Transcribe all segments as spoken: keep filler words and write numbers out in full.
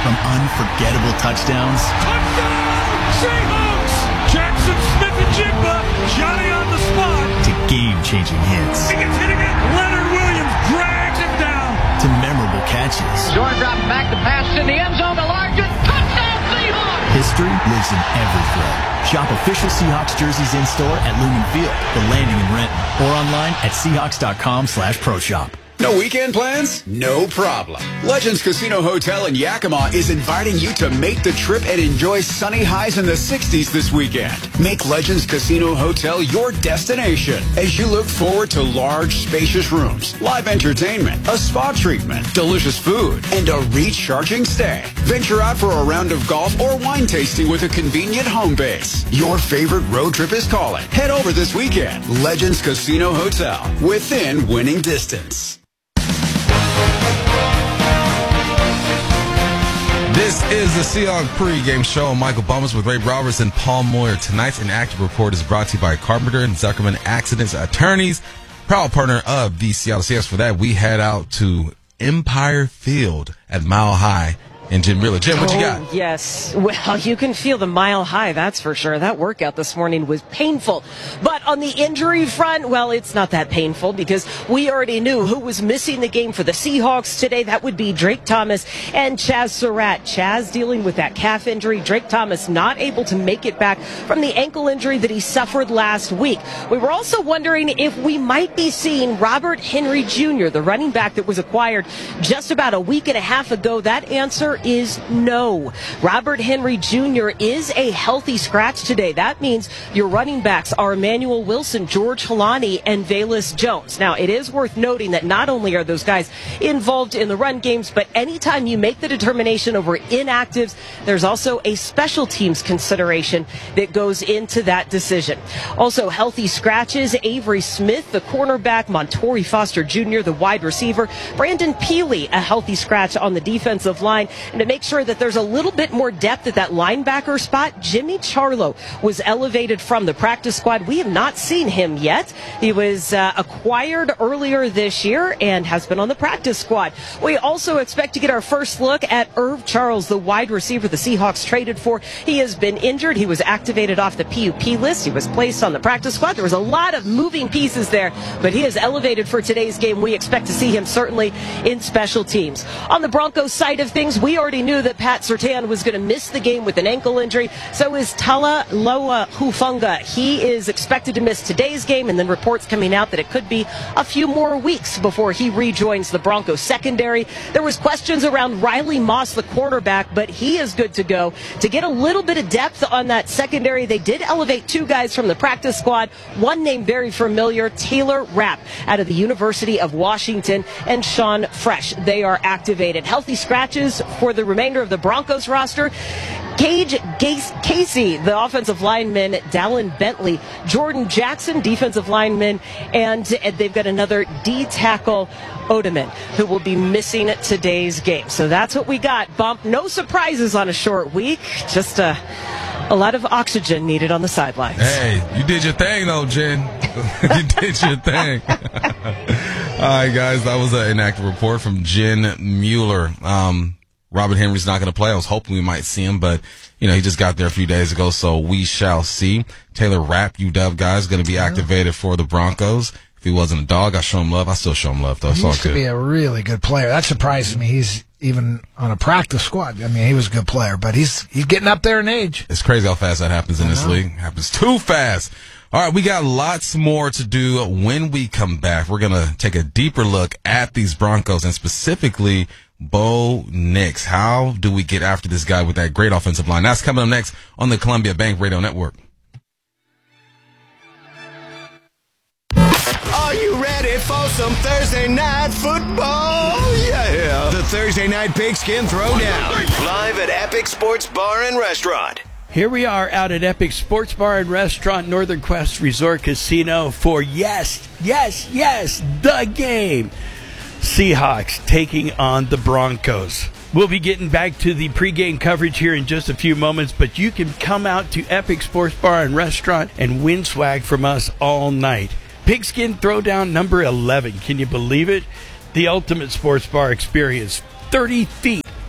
From unforgettable touchdowns. Touchdown, Seahawks! Jackson Smith-Njigba, Johnny on the spot. To game-changing hits. He gets hit again. Leonard Williams drags him down. To memorable catches. Jordan drops back to pass in the end zone to Largent. Touchdown, Seahawks! History lives in every throw. Shop official Seahawks jerseys in-store at Lumen Field, The Landing in Renton, or online at Seahawks.com slash pro shop. No weekend plans? No problem. Legends Casino Hotel in Yakima is inviting you to make the trip and enjoy sunny highs in the sixties this weekend. Make Legends Casino Hotel your destination as you look forward to large, spacious rooms, live entertainment, a spa treatment, delicious food, and a recharging stay. Venture out for a round of golf or wine tasting with a convenient home base. Your favorite road trip is calling. Head over this weekend. Legends Casino Hotel, within winning distance. This is the Seahawks pregame show. Michael Bummers with Ray Roberts and Paul Moyer. Tonight's Inactive Report is brought to you by Carpenter and Zuckerman Accidents Attorneys, proud partner of the Seattle Seahawks. For that, we head out to Empire Field at Mile High. And Jim Mueller. Jim, what you got? Oh, yes. Well, you can feel the mile high, that's for sure. That workout this morning was painful. But on the injury front, well, it's not that painful because we already knew who was missing the game for the Seahawks today. That would be Drake Thomas and Chaz Surratt. Chaz dealing with that calf injury. Drake Thomas not able to make it back from the ankle injury that he suffered last week. We were also wondering if we might be seeing Robert Henry Junior, the running back that was acquired just about a week and a half ago. That answer is no. Robert Henry Junior is a healthy scratch today. That means your running backs are Emmanuel Wilson, George Halani, and Velus Jones. Now, it is worth noting that not only are those guys involved in the run games, but anytime you make the determination over inactives, there's also a special teams consideration that goes into that decision. Also, healthy scratches, Avery Smith, the cornerback, Montori Foster Junior, the wide receiver, Brandon Peely, a healthy scratch on the defensive line. And to make sure that there's a little bit more depth at that linebacker spot, Jimmy Charlo was elevated from the practice squad. We have not seen him yet. He was uh, acquired earlier this year and has been on the practice squad. We also expect to get our first look at Irv Charles, the wide receiver the Seahawks traded for. He has been injured. He was activated off the P U P list. He was placed on the practice squad. There was a lot of moving pieces there, but he is elevated for today's game. We expect to see him certainly in special teams. On the Broncos side of things, we already knew that Pat Surtain was going to miss the game with an ankle injury. So is Tala Loa Hufunga. He is expected to miss today's game, and then reports coming out that it could be a few more weeks before he rejoins the Broncos secondary. There was questions around Riley Moss, the quarterback, but he is good to go. To get a little bit of depth on that secondary, they did elevate two guys from the practice squad. One name very familiar, Taylor Rapp out of the University of Washington, and Sean Fresh. They are activated. Healthy scratches for the remainder of the Broncos roster. Cage Casey, the offensive lineman, Dallin Bentley, Jordan Jackson, defensive lineman, and they've got another D tackle, Odeman, who will be missing today's game. So that's what we got. Bump. No surprises on a short week. Just a, a lot of oxygen needed on the sidelines. Hey, you did your thing, though, Jen. You did your thing. All right, guys, that was an inactive report from Jen Mueller. Um, Robert Henry's not going to play. I was hoping we might see him, but, you know, he just got there a few days ago, so we shall see. Taylor Rapp, U W guy, is going to be activated for the Broncos. If he wasn't a dog, I show him love. I still show him love, though. It's He all used to good. be a really good player. That surprises me. He's even on a practice squad. I mean, he was a good player, but he's he's getting up there in age. It's crazy how fast that happens in this league. It happens too fast. All right, we got lots more to do when we come back. We're going to take a deeper look at these Broncos and specifically Bo Nix. How do we get after this guy with that great offensive line? That's coming up next on the Columbia Bank Radio Network. Are you ready for some Thursday night football? Yeah. The Thursday night Pigskin Throwdown. Live at Epic Sports Bar and Restaurant. Here we are out at Epic Sports Bar and Restaurant, Northern Quest Resort Casino for yes, yes, yes, the game. Seahawks taking on the Broncos. We'll be getting back to the pregame coverage here in just a few moments, but you can come out to Epic Sports Bar and Restaurant and win swag from us all night. Pigskin Throwdown number eleven. Can you believe it? The ultimate sports bar experience. thirty feet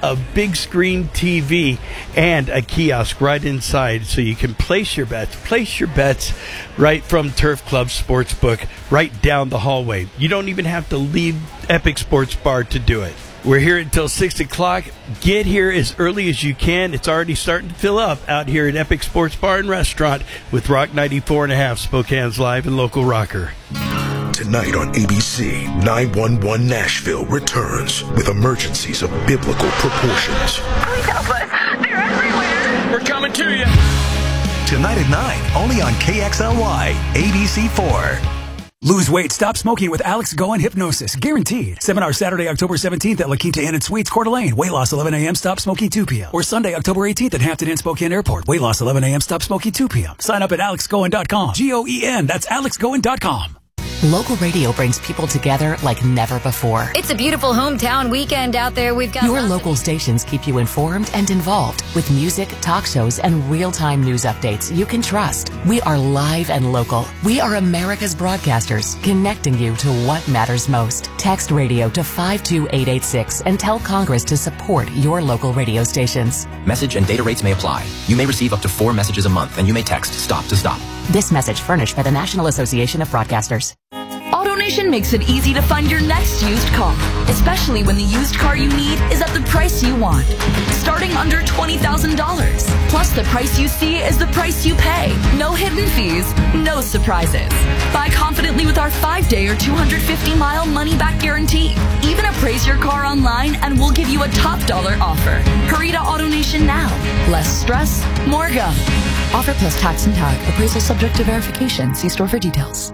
a big screen T V and a kiosk right inside so you can place your bets. Place your bets right from Turf Club Sportsbook right down the hallway. You don't even have to leave Epic Sports Bar to do it. We're here until six o'clock. Get here as early as you can. It's already starting to fill up out here at Epic Sports Bar and Restaurant with Rock ninety-four and a half, Spokane's live and local rocker. Tonight on A B C, nine one one Nashville returns with emergencies of biblical proportions. Please help us. They're everywhere. We're coming to you. Tonight at nine, only on K X L Y, A B C four. Lose weight, stop smoking with Alex Goen Hypnosis. Guaranteed. Seminar Saturday, October seventeenth at La Quinta Inn and Suites, Coeur d'Alene. Weight loss eleven a.m., stop smoking two p.m. Or Sunday, October eighteenth at Hampton Inn Spokane Airport. Weight loss eleven a.m., stop smoking two p.m. Sign up at alex goen dot com. G O E N. That's alex goen dot com. Local radio brings people together like never before. It's a beautiful hometown weekend out there. We've got Your local stations keep you informed and involved with music, talk shows, and real-time news updates you can trust. We are live and local. We are America's broadcasters, connecting you to what matters most. Text radio to five two eight eight six and tell Congress to support your local radio stations. Message and data rates may apply. You may receive up to four messages a month, and you may text STOP to STOP. This message furnished by the National Association of Broadcasters. AutoNation makes it easy to find your next used car, especially when the used car you need is at the price you want. Starting under twenty thousand dollars. Plus, the price you see is the price you pay. No hidden fees, no surprises. Buy confidently with our five-day or two hundred fifty mile money-back guarantee. Even appraise your car online and we'll give you a top dollar offer. Hurry to AutoNation now. Less stress, more go. Offer plus tax and tag. Appraisal subject to verification. See store for details.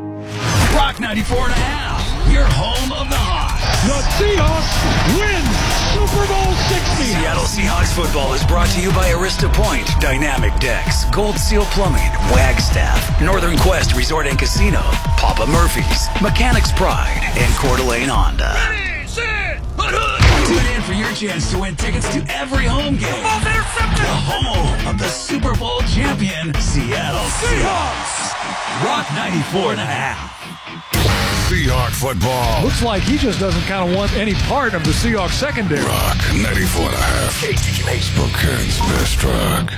Rock ninety-four and a half, your home of the Hawks. The Seahawks win Super Bowl sixty. Seattle Seahawks football is brought to you by Arista Point, Dynamic Decks, Gold Seal Plumbing, Wagstaff, Northern Quest Resort and Casino, Papa Murphy's, Mechanics Pride, and Coeur d'Alene Honda. Ready, set, Tune in for your chance to win tickets to every home game. The home of the Super Bowl champion, Seattle Seahawks. Rock ninety-four and a half. Seahawk football. Looks like he just doesn't kind of want any part of the Seahawks secondary. Rock ninety-four and a half. K T K Spokane's best rock.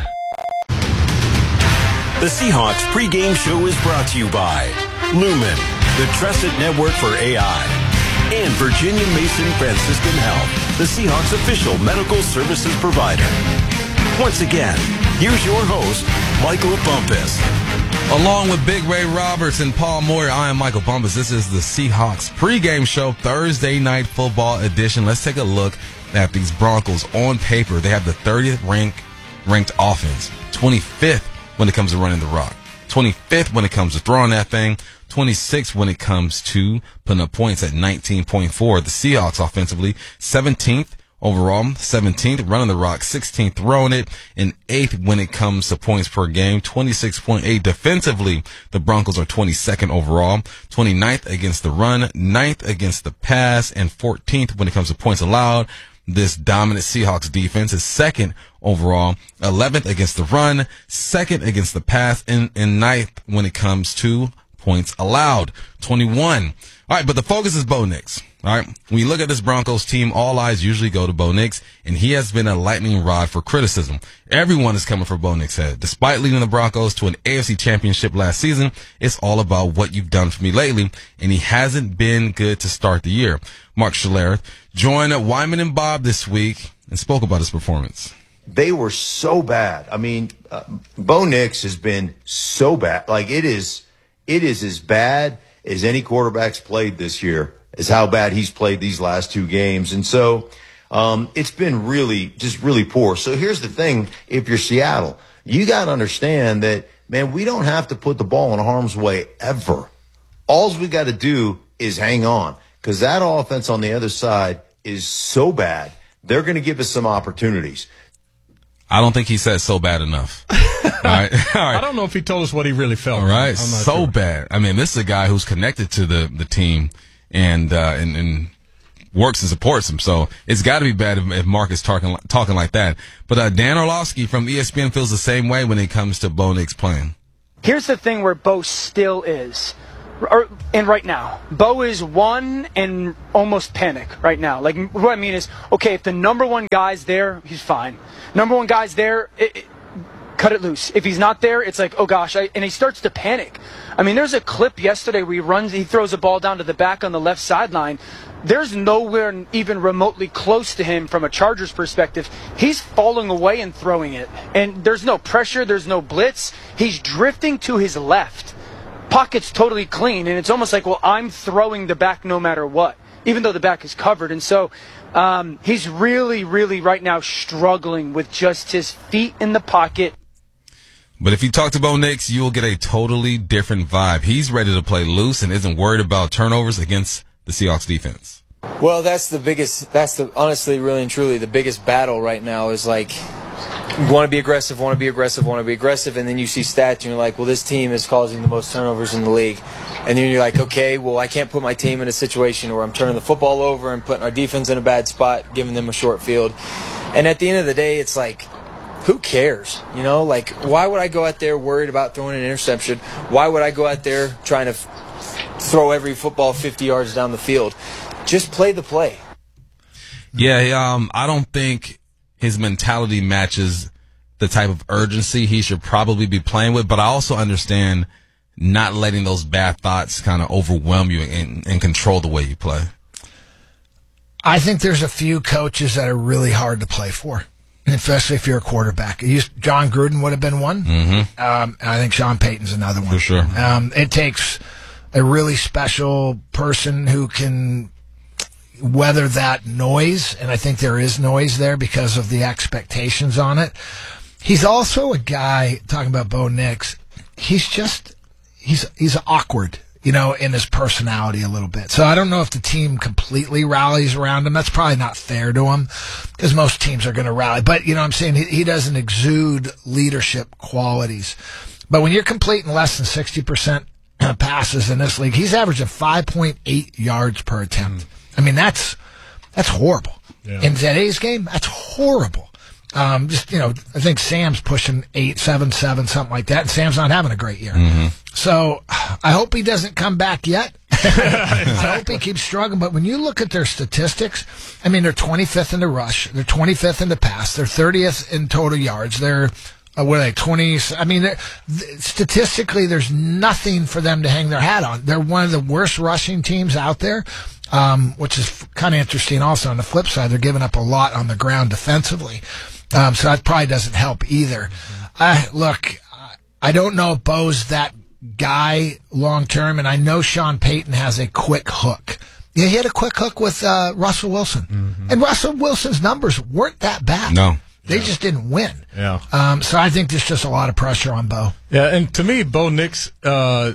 The Seahawks pregame show is brought to you by Lumen, the trusted network for A I, and Virginia Mason Franciscan Health, the Seahawks official medical services provider. Once again, here's your host, Michael Bumpus. Along with Big Ray Roberts and Paul Moyer, I am Michael Bumpus. This is the Seahawks pregame show, Thursday night football edition. Let's take a look at these Broncos. On paper, they have the thirtieth ranked ranked offense, twenty-fifth when it comes to running the rock, twenty-fifth when it comes to throwing that thing, twenty-sixth when it comes to putting up points at nineteen point four. The Seahawks offensively, seventeenth overall, seventeenth running the rock, sixteenth throwing it, and eighth when it comes to points per game, twenty-six point eight. Defensively, the Broncos are twenty-second overall, twenty-ninth against the run, ninth against the pass, and fourteenth when it comes to points allowed. This dominant Seahawks defense is second overall, eleventh against the run, second against the pass, and, and ninth when it comes to points allowed, twenty-one. All right, but the focus is Bo Nix. All right, when you look at this Broncos team, all eyes usually go to Bo Nix, and he has been a lightning rod for criticism. Everyone is coming for Bo Nix's head. Despite leading the Broncos to an A F C championship last season, it's all about what you've done for me lately, and he hasn't been good to start the year. Mark Schlereth joined Wyman and Bob this week and spoke about his performance. They were so bad. I mean, uh, Bo Nix has been so bad. Like, it is, it is as bad as any quarterback's played this year, is how bad he's played these last two games. And so um, it's been really, just really poor. So here's the thing. If you're Seattle, you got to understand that, man, we don't have to put the ball in harm's way ever. All we got to do is hang on, because that offense on the other side is so bad. They're going to give us some opportunities. I don't think he said so bad enough. All right. All right. I don't know if he told us what he really felt. All right. So sure. bad. I mean, this is a guy who's connected to the, the team and, uh, and, and works and supports him. So it's got to be bad if, if Mark is talking, talking like that. But, uh, Dan Orlovsky from E S P N feels the same way when it comes to Bo Nix playing. Here's the thing where Bo still is. or, and right now, Bo is one and almost panic right now. Like, what I mean is, okay, if the number one guy's there, he's fine. Number one guy's there, it, it, cut it loose. If he's not there, it's like, oh gosh, I, and he starts to panic. I mean, there's a clip yesterday where he runs, he throws a ball down to the back on the left sideline. There's nowhere even remotely close to him from a Chargers perspective. He's falling away and throwing it. And there's no pressure, there's no blitz. He's drifting to his left. Pocket's totally clean, and it's almost like, well, I'm throwing the back no matter what, even though the back is covered. And so um, he's really, really right now struggling with just his feet in the pocket. But if you talk to Bo Nix, you'll get a totally different vibe. He's ready to play loose and isn't worried about turnovers against the Seahawks defense. Well, that's the biggest, that's the, honestly, really and truly, the biggest battle right now is like, you want to be aggressive, want to be aggressive, want to be aggressive, and then you see stats and you're like, well, this team is causing the most turnovers in the league. And then you're like, okay, well, I can't put my team in a situation where I'm turning the football over and putting our defense in a bad spot, giving them a short field. And at the end of the day, it's like, who cares? You know, like, why would I go out there worried about throwing an interception? Why would I go out there trying to f- throw every football fifty yards down the field? Just play the play. Yeah, um, I don't think his mentality matches the type of urgency he should probably be playing with, but I also understand not letting those bad thoughts kind of overwhelm you and, and control the way you play. I think there's a few coaches that are really hard to play for, especially if you're a quarterback. John Gruden would have been one. Mm-hmm. Um, and I think Sean Payton's another one. For sure. Um, it takes a really special person who can weather that noise, and I think there is noise there because of the expectations on it. He's also a guy, talking about Bo Nix, he's just, he's he's awkward, you know, in his personality a little bit. So I don't know if the team completely rallies around him. That's probably not fair to him because most teams are going to rally. But, you know what I'm saying, he, he doesn't exude leadership qualities. But when you're completing less than sixty percent passes in this league, he's averaging five point eight yards per attempt. I mean, that's that's horrible. Yeah. In today's game, that's horrible. Um, just, you know, I think Sam's pushing eight, seven, seven, something like that, and Sam's not having a great year. Mm-hmm. So I hope he doesn't come back yet. I hope he keeps struggling. But when you look at their statistics, I mean, they're twenty-fifth in the rush, they're twenty-fifth in the pass, they're thirtieth in total yards, they're Uh, what are they, twenty? I mean, th- statistically, there's nothing for them to hang their hat on. They're one of the worst rushing teams out there, um, which is f- kind of interesting also. On the flip side, they're giving up a lot on the ground defensively. Um, so that probably doesn't help either. Uh, look, I don't know if Bo's that guy long term, and I know Sean Payton has a quick hook. Yeah, he had a quick hook with uh, Russell Wilson. Mm-hmm. And Russell Wilson's numbers weren't that bad. No. They yeah. just didn't win. Yeah. Um, so I think there's just a lot of pressure on Bo. Yeah, and to me, Bo Nix, uh,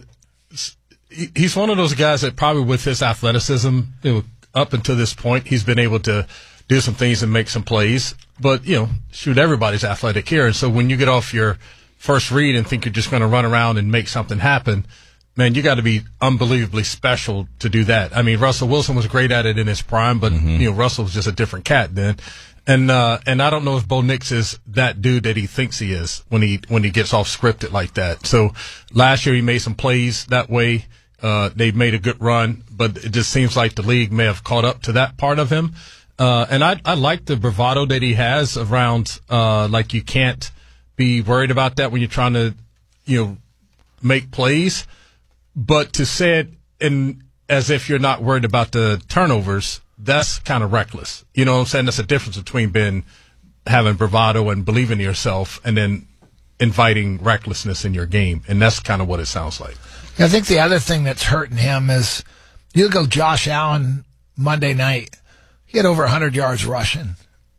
he's one of those guys that probably with his athleticism, you know, up until this point, he's been able to do some things and make some plays. But, you know, shoot, everybody's athletic here. And so when you get off your first read and think you're just going to run around and make something happen, man, you got to be unbelievably special to do that. I mean, Russell Wilson was great at it in his prime, but, mm-hmm. you know, Russell was just a different cat then. And uh, and I don't know if Bo Nix is that dude that he thinks he is when he when he gets off scripted like that. So last year he made some plays that way. Uh, they made a good run, but it just seems like the league may have caught up to that part of him. Uh, and I I like the bravado that he has around. Uh, like you can't be worried about that when you're trying to, you know, make plays. But to say it in as if you're not worried about the turnovers, that's kind of reckless. You know what I'm saying? That's a difference between being having bravado and believing in yourself and then inviting recklessness in your game. And that's kind of what it sounds like. I think the other thing that's hurting him is you go Josh Allen Monday night. He had over one hundred yards rushing.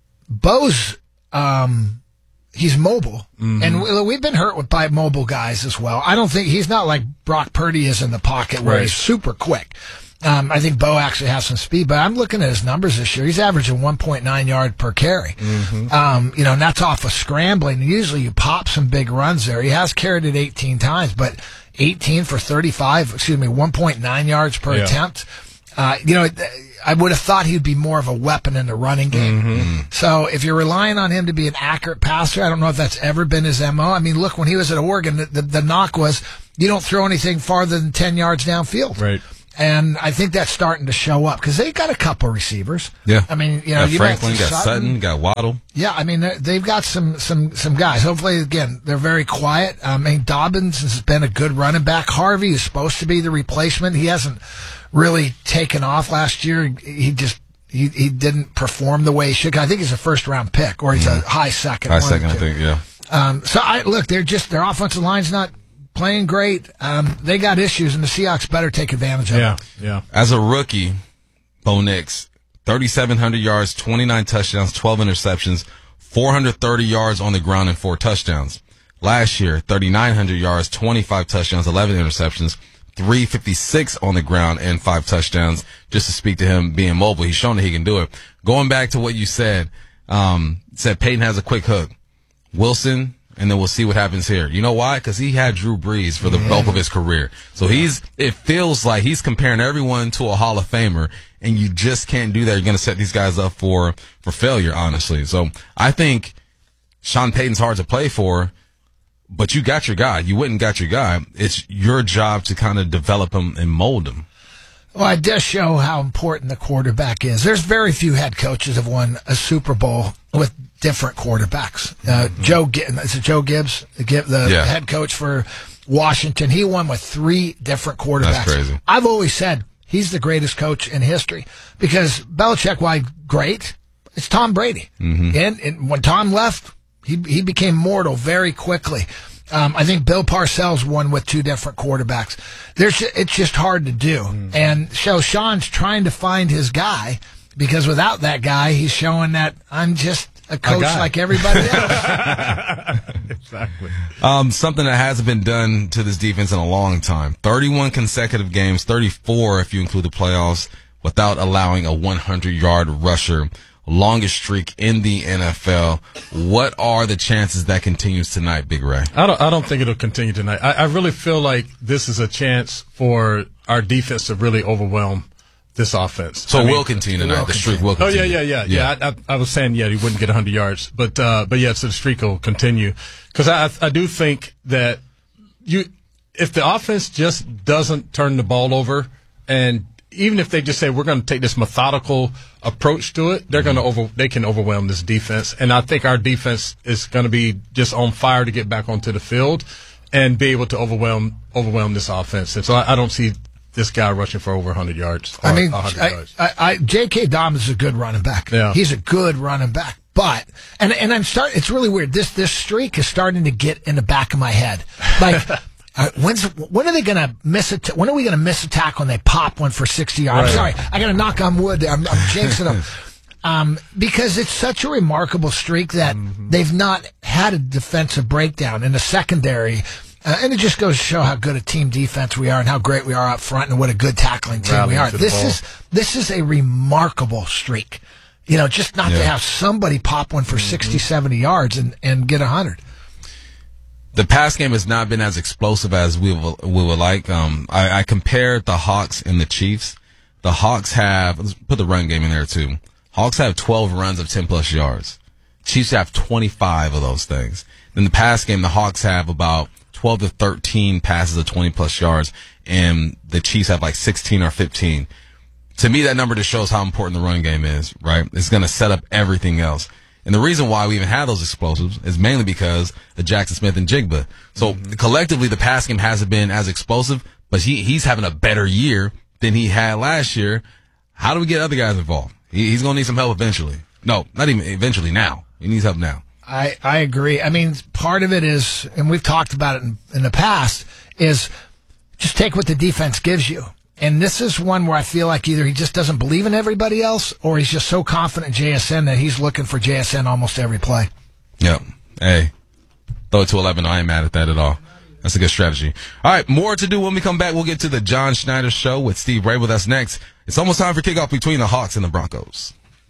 Bo's, um, he's mobile. Mm-hmm. And we've been hurt with by mobile guys as well. I don't think he's not like Brock Purdy is in the pocket where right. he's super quick. Um, I think Bo actually has some speed, but I'm looking at his numbers this year. He's averaging one point nine yard per carry. Mm-hmm. Um, you know, and that's off of scrambling. Usually you pop some big runs there. He has carried it eighteen times, but eighteen for thirty-five, excuse me, one point nine yards per yeah. attempt. Uh, you know, I would have thought he'd be more of a weapon in the running game. Mm-hmm. So if you're relying on him to be an accurate passer, I don't know if that's ever been his M O. I mean, look, when he was at Oregon, the, the, the knock was you don't throw anything farther than ten yards downfield. Right. And I think that's starting to show up because they got a couple receivers. Yeah. I mean, you know, got you Franklin, got got Sutton, Sutton, got Waddle. Yeah, I mean, they've got some some some guys. Hopefully, again, they're very quiet. I mean, Dobbins has been a good running back. Harvey is supposed to be the replacement. He hasn't really taken off last year. He just he, he didn't perform the way he should. I think he's a first round pick, or he's Mm-hmm. a high second. High one second, or I two. think, yeah. Um, so I look, they're just their offensive line's not playing great. Um, they got issues, and the Seahawks better take advantage of Yeah, it. yeah. As a rookie, Bo Nix, thirty-seven hundred yards, twenty-nine touchdowns, twelve interceptions, four hundred thirty yards on the ground, and four touchdowns. Last year, thirty-nine hundred yards, twenty-five touchdowns, eleven interceptions, three fifty-six on the ground, and five touchdowns. Just to speak to him being mobile, he's shown that he can do it. Going back to what you said, um, said Peyton has a quick hook. Wilson, and then we'll see what happens here. You know why? Because he had Drew Brees for the Yeah. bulk of his career. So he's, it feels like he's comparing everyone to a Hall of Famer, and you just can't do that. You're going to set these guys up for, for failure, honestly. So I think Sean Payton's hard to play for, but you got your guy. You went and got your guy. It's your job to kind of develop him and mold him. Well, it does show how important the quarterback is. There's very few head coaches have won a Super Bowl with different quarterbacks. Uh, Joe, is it Joe Gibbs, the, the Yeah. head coach for Washington? He won with three different quarterbacks. That's crazy. I've always said he's the greatest coach in history because Belichick, why great? It's Tom Brady. Mm-hmm. And, and when Tom left, he he became mortal very quickly. Um, I think Bill Parcells won with two different quarterbacks. There's, it's just hard to do. Mm. And so Sean's trying to find his guy because without that guy, he's showing that I'm just a coach guy. like everybody else. Exactly. Um, something that hasn't been done to this defense in a long time. thirty-one consecutive games, thirty-four if you include the playoffs, without allowing a hundred-yard rusher. Longest streak in the N F L. What are the chances that continues tonight, Big Ray? I don't. I don't think it'll continue tonight. I, I really feel like this is a chance for our defense to really overwhelm this offense. So I it mean, will continue tonight. The streak will Oh continue. yeah, yeah, yeah, yeah. I, I, I was saying yeah, he wouldn't get one hundred yards, but uh, but yeah, so the streak will continue because I I do think that you if the offense just doesn't turn the ball over and even if they just say we're going to take this methodical approach to it, they're Mm-hmm. going to over they can overwhelm this defense, and I think our defense is going to be just on fire to get back onto the field and be able to overwhelm overwhelm this offense. And so I, I don't see this guy rushing for over one hundred yards. Or I mean, one hundred I, yards. I, I, J K. Dobbins is a good running back. Yeah. He's a good running back. But and and I'm start. It's really weird. This this streak is starting to get in the back of my head. Like, uh, when's when are they going to miss it? When are we going to miss a tackle when they pop one for sixty yards? Right. I'm sorry, I got to knock on wood. I'm, I'm jinxing them. Um, because it's such a remarkable streak that mm-hmm. they've not had a defensive breakdown in the secondary. Uh, and it just goes to show how good a team defense we are and how great we are up front and what a good tackling team Rallying we are. to the This ball. is this is a remarkable streak. You know, just not Yeah. to have somebody pop one for sixty, seventy yards and, and get one hundred. The pass game has not been as explosive as we would, we would like. Um, I, I compared the Hawks and the Chiefs. The Hawks have, let's put the run game in there too. Hawks have twelve runs of ten plus yards. Chiefs have twenty-five of those things. In the pass game, the Hawks have about twelve to thirteen passes of twenty plus yards, and the Chiefs have like sixteen or fifteen. To me, that number just shows how important the run game is, right? It's going to set up everything else. And the reason why we even have those explosives is mainly because of Jackson Smith and Jigba. So mm-hmm. collectively, the pass game hasn't been as explosive, but he, he's having a better year than he had last year. How do we get other guys involved? He, he's going to need some help eventually. No, not even eventually now. He needs help now. I, I agree. I mean, part of it is, and we've talked about it in, in the past, is just take what the defense gives you. And this is one where I feel like either he just doesn't believe in everybody else or he's just so confident in J S N that he's looking for J S N almost every play. Yep. Hey, throw it to eleven. I ain't mad at that at all. That's a good strategy. All right, more to do when we come back. We'll get to the John Schneider Show with Steve Ray with us next. It's almost time for kickoff between the Hawks and the Broncos.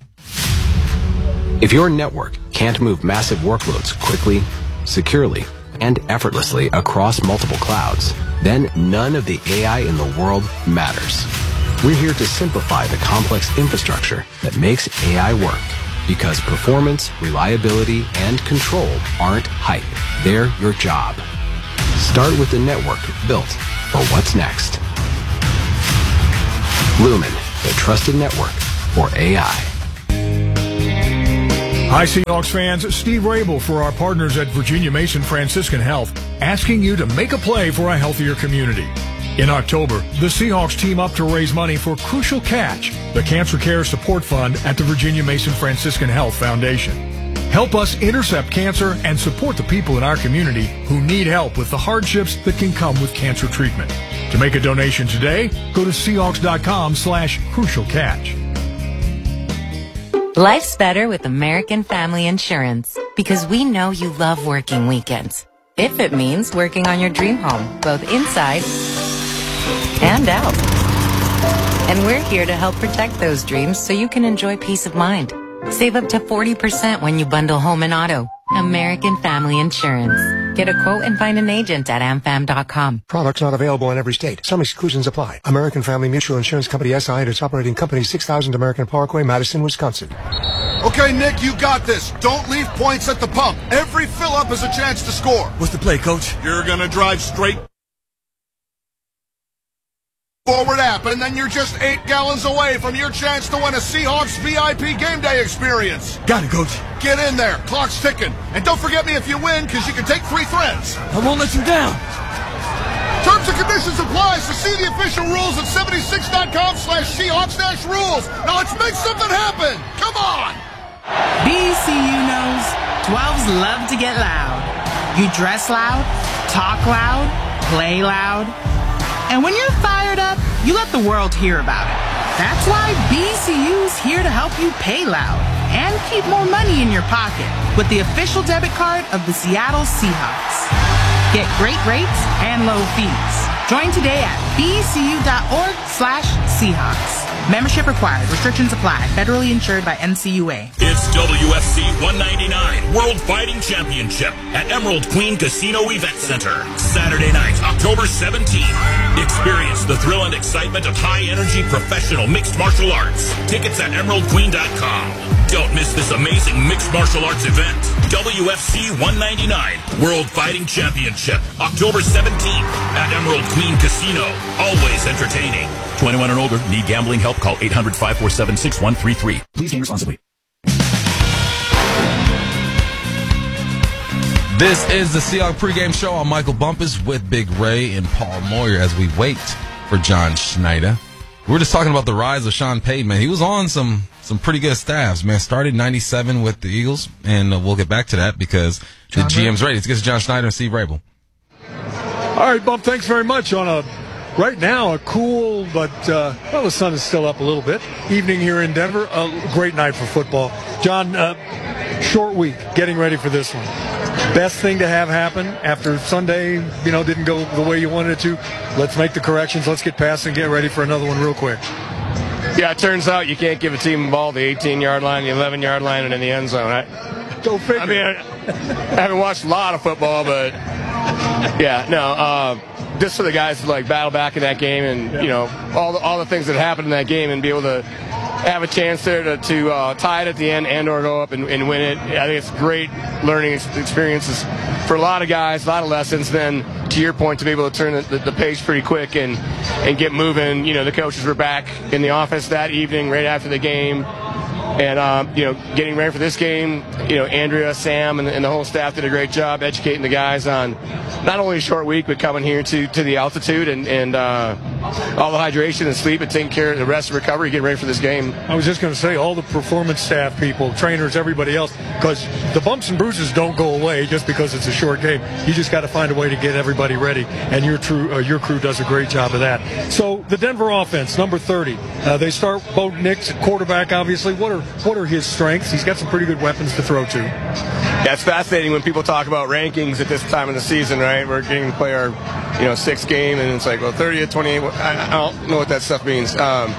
If your network can't move massive workloads quickly, securely, and effortlessly across multiple clouds, then none of the A I in the world matters. We're here to simplify the complex infrastructure that makes A I work. Because performance, reliability, and control aren't hype. They're your job. Start with the network built for what's next. Lumen, the trusted network for A I. Hi, Seahawks fans. Steve Rabel for our partners at Virginia Mason Franciscan Health, asking you to make a play for a healthier community. In October, the Seahawks team up to raise money for Crucial Catch, the Cancer Care Support Fund at the Virginia Mason Franciscan Health Foundation. Help us intercept cancer and support the people in our community who need help with the hardships that can come with cancer treatment. To make a donation today, go to Seahawks.com slash Crucial Catch. Life's better with American Family Insurance because we know you love working weekends. If it means working on your dream home, both inside and out. And we're here to help protect those dreams so you can enjoy peace of mind. Save up to forty percent when you bundle home and auto. American Family Insurance. Get a quote and find an agent at am fam dot com. Products not available in every state. Some exclusions apply. American Family Mutual Insurance Company S I and its operating company six thousand American Parkway, Madison, Wisconsin. Okay, Nick, you got this. Don't leave points at the pump. Every fill-up is a chance to score. What's the play, Coach? You're going to drive straight forward app, and then you're just eight gallons away from your chance to win a Seahawks V I P game day experience. Got it, Coach. Get in there. Clock's ticking. And don't forget me if you win, because you can take three threads. I won't let you down. Terms and conditions apply. So see the official rules at seventy-six.com slash Seahawks dash rules. Now let's make something happen. Come on. B C U knows twelves love to get loud. You dress loud, talk loud, play loud. And when you're fired up, you let the world hear about it. That's why B C U's here to help you pay loud and keep more money in your pocket with the official debit card of the Seattle Seahawks. Get great rates and low fees. Join today at bcu.org slash Seahawks. Membership required. Restrictions apply. Federally insured by N C U A. It's W F C one ninety-nine World Fighting Championship at Emerald Queen Casino Event Center. Saturday night, October seventeenth. Experience the thrill and excitement of high-energy professional mixed martial arts. Tickets at emerald queen dot com. Don't miss this amazing mixed martial arts event. W F C one ninety-nine World Fighting Championship, October seventeenth at Emerald Queen Casino. Always entertaining. twenty-one and older. Need gambling help? Call eight hundred, five four seven, six one three three. Please game responsibly. This is the Seahawks pregame show. I'm Michael Bumpus with Big Ray and Paul Moyer as we wait for John Schneider. We were just talking about the rise of Sean Payton, man. He was on some some pretty good staffs, man. Started in ninety-seven with the Eagles, and uh, we'll get back to that because John the G M's ready. Let's get to John Schneider and Steve Rabel. All right, Bump, thanks very much on a, right now, a cool, but, uh, well, the sun is still up a little bit. Evening here in Denver, a great night for football. John, uh, short week, getting ready for this one. Best thing to have happen after Sunday, you know, didn't go the way you wanted it to. Let's make the corrections. Let's get past and get ready for another one real quick. Yeah, it turns out you can't give a team the ball the eighteen-yard line, the eleven-yard line, and in the end zone. I, Go figure. I mean, I, I haven't watched a lot of football, but, yeah, no, uh, just for the guys to, like, battle back in that game and, yeah. you know, all the, all the things that happened in that game and be able to have a chance there to, to uh, tie it at the end and or go up and, and win it. I think it's great learning experiences for a lot of guys, a lot of lessons. Then, to your point, to be able to turn the, the, the page pretty quick and, and get moving. You know, the coaches were back in the office that evening right after the game. And, um, you know, getting ready for this game, you know, Andrea, Sam, and, and the whole staff did a great job educating the guys on not only a short week, but coming here to, to the altitude and, and uh, all the hydration and sleep and taking care of the rest of recovery, getting ready for this game. I was just going to say, all the performance staff people, trainers, everybody else, because the bumps and bruises don't go away just because it's a short game. You just got to find a way to get everybody ready, and your, true, uh, your crew does a great job of that. So the Denver offense, number thirty, uh, they start Bo Nix at quarterback, obviously. What are What are his strengths? He's got some pretty good weapons to throw to. Yeah, it's fascinating when people talk about rankings at this time of the season, right? We're getting to play our, you know, sixth game, and it's like, well, thirtieth, twenty-eighth. I, I don't know what that stuff means. Um,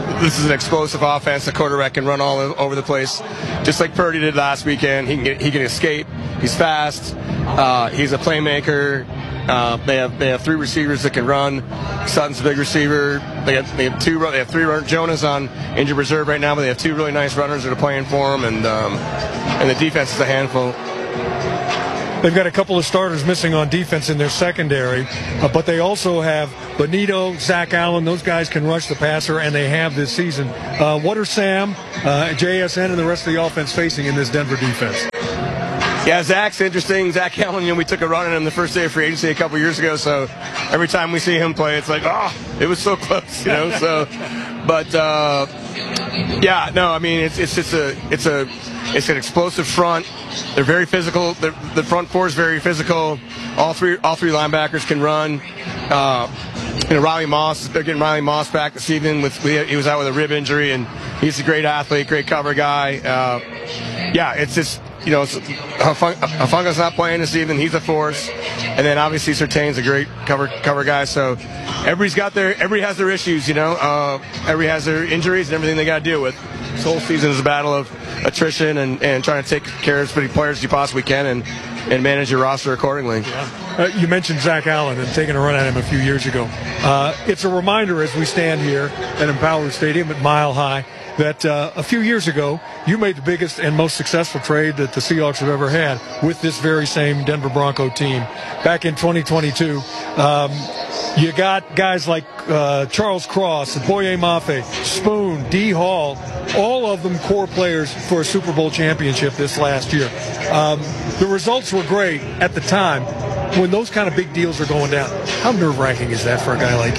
this is an explosive offense. The quarterback can run all over the place, just like Purdy did last weekend. He can get, he can escape. He's fast. Uh, he's a playmaker. Uh, they have they have three receivers that can run. Sutton's a big receiver. They have they have two. They have three. Jonah's on injured reserve right now, but they have two really nice runners that are playing for him, and um, and the defense is a handful. They've got a couple of starters missing on defense in their secondary, uh, but they also have Bonito, Zach Allen. Those guys can rush the passer, and they have this season. Uh, what are Sam, uh, J S N, and the rest of the offense facing in this Denver defense? Yeah, Zach's interesting. Zach Allen, you know, we took a run at him the first day of free agency a couple years ago, so every time we see him play, it's like, oh, it was so close, you know. So, but uh, yeah, no, I mean, it's it's just a it's a it's an explosive front. They're very physical. The, the front four is very physical. All three all three linebackers can run. Uh, you know, Riley Moss, they're getting Riley Moss back this evening. With he was out with a rib injury, and he's a great athlete, great cover guy. Uh, yeah, it's just. You know, Hufunga's not playing this evening. He's a force, and then obviously Surtain's a great cover cover guy. So everybody's got their everybody has their issues. You know, uh, everybody has their injuries and everything they got to deal with. This whole season is a battle of attrition and, and trying to take care of as many players as you possibly can and, and manage your roster accordingly. Yeah. Uh, you mentioned Zach Allen and taking a run at him a few years ago. Uh, it's a reminder as we stand here at Empower Stadium at Mile High that uh, a few years ago, you made the biggest and most successful trade that the Seahawks have ever had with this very same Denver Bronco team. Back in twenty twenty-two, um, you got guys like uh, Charles Cross, Boye Mafe, Spoon, D. Hall, all of them core players for a Super Bowl championship this last year. Um, the results were great at the time. When those kind of big deals are going down, how nerve-wracking is that for a guy like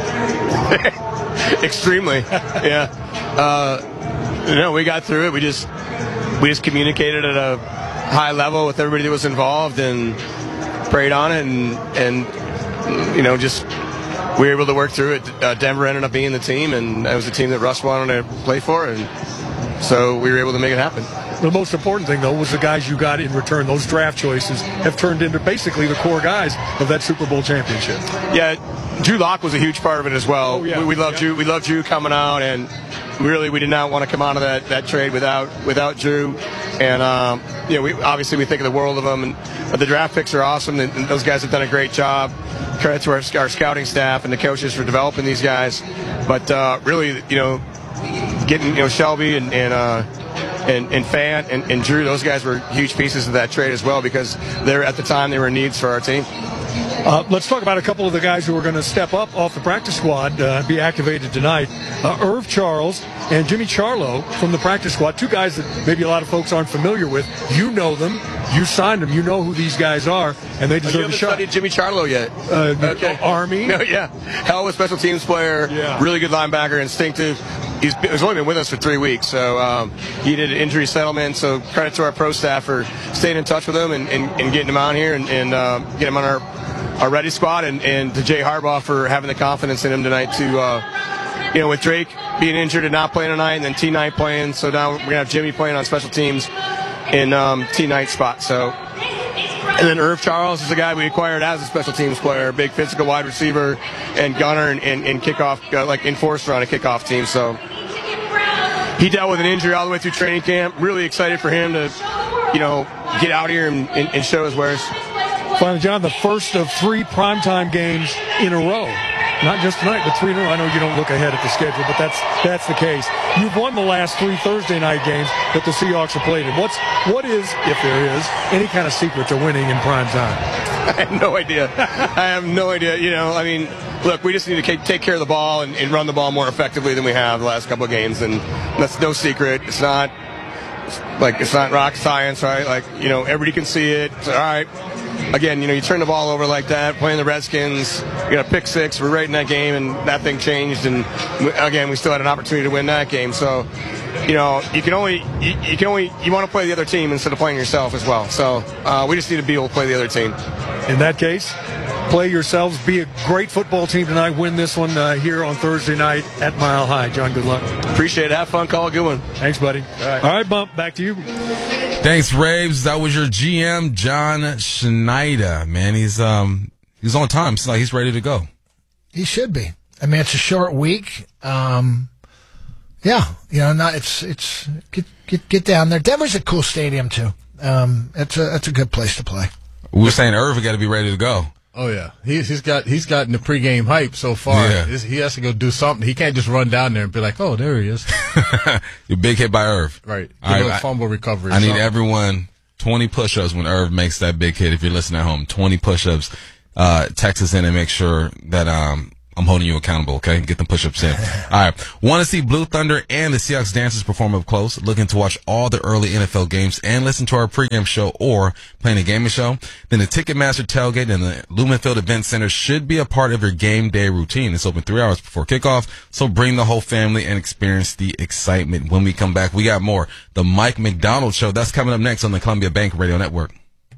you? Extremely, yeah. Uh, you know, we got through it. We just we just communicated at a high level with everybody that was involved and prayed on it, and and you know, just we were able to work through it. Uh, Denver ended up being the team, and that was the team that Russ wanted to play for, and so we were able to make it happen. The most important thing, though, was the guys you got in return. Those draft choices have turned into basically the core guys of that Super Bowl championship. Yeah, Drew Lock was a huge part of it as well. Oh, yeah. We, we love yeah. Drew. We love Drew coming out, and really, we did not want to come out of that, that trade without without Drew. And um, you know, we obviously we think of the world of them. And but the draft picks are awesome, and, and those guys have done a great job. Credit to our, our scouting staff and the coaches for developing these guys. But uh, really, you know, getting you know Shelby and and uh, and, and Fant and, and Drew, those guys were huge pieces of that trade as well, because they're at the time they were needs for our team. Uh, let's talk about a couple of the guys who are going to step up off the practice squad, uh, be activated tonight. Uh, Irv Charles and Jimmy Charlo from the practice squad, two guys that maybe a lot of folks aren't familiar with. You know them. You signed them. You know who these guys are, and they deserve a shot. Studied Jimmy Charlo yet? Uh, okay. Army? No, yeah. Hell of a special teams player. Yeah. Really good linebacker, instinctive. He's, been, he's only been with us for three weeks, so um, he did an injury settlement. So credit to our pro staff for staying in touch with him and, and, and getting him out here and, and uh, getting him on our our ready squad, and, and to Jay Harbaugh for having the confidence in him tonight to, uh, you know, with Drake being injured and not playing tonight, and then T Knight playing. So now we're going to have Jimmy playing on special teams in um, T Knight's spot. So, and then Irv Charles is a guy we acquired as a special teams player, big physical wide receiver and gunner and, and, and kickoff, uh, like enforcer on a kickoff team. So he dealt with an injury all the way through training camp. Really excited for him to, you know, get out here and, and, and show his wares. Finally, John, the first of three primetime games in a row. Not just tonight, but three in a row. I know you don't look ahead at the schedule, but that's that's the case. You've won the last three Thursday night games that the Seahawks have played in. What's what is, if there is, any kind of secret to winning in prime time? I have no idea. I have no idea. You know, I mean, look, we just need to take care of the ball and, and run the ball more effectively than we have the last couple of games, and that's no secret. It's not like it's not rocket science, right? Like, you know, everybody can see it. It's all right. Again, you know, you turn the ball over like that, playing the Redskins, you got a pick six, we're right in that game, and that thing changed, and we, again, we still had an opportunity to win that game. So, you know, you can only, you, you can only, you want to play the other team instead of playing yourself as well. So, uh, we just need to be able to play the other team. In that case, play yourselves, be a great football team tonight, win this one uh, here on Thursday night at Mile High. John, good luck. Appreciate it. Have fun. Call a good one. Thanks, buddy. All right, All right, Bump, back to you. Thanks, Raves. That was your G M, John Schneider. Man, he's um he's on time. It's like he's ready to go. He should be. I mean, it's a short week. Um, Yeah, you know, not it's it's get get get down there. Denver's a cool stadium too. Um, it's a it's a good place to play. We were saying Irv got to be ready to go. Oh yeah, he's he's got he's gotten the pregame hype so far. Yeah. He's- He has to go do something. He can't just run down there and be like, "Oh, there he is." Your big hit by Irv. Right. All right, Give him a I- fumble recovery. I need something. everyone twenty push-ups when Irv makes that big hit. If you're listening at home, twenty push-ups. Uh, text us in and make sure that um I'm holding you accountable. Okay, get them push-ups in. All right. Want to see Blue Thunder and the Seahawks dancers perform up close? Looking to watch all the early N F L games and listen to our pregame show or playing a gaming show? Then the Ticketmaster tailgate and the Lumen Field Event Center should be a part of your game day routine. It's open three hours before kickoff, so bring the whole family and experience the excitement. When we come back, we got more. The Mike McDonald Show. That's coming up next on the Columbia Bank Radio Network.